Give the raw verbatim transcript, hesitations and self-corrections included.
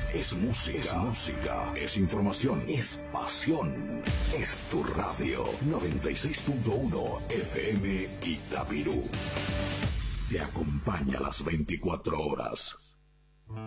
Es música. Es música. Es información. Es pasión. Es tu radio. noventa y seis punto uno F M Itapirú. Te acompaña las veinticuatro horas.